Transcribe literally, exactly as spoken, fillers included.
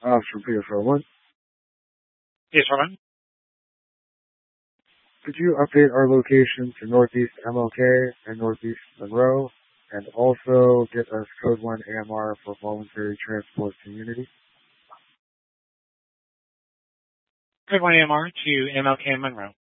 Officer P S R one. Yes, Roman. Could you update our location to Northeast M L K and Northeast Monroe, and also get us Code one A M R for voluntary transport community? Code one A M R to M L K and Monroe.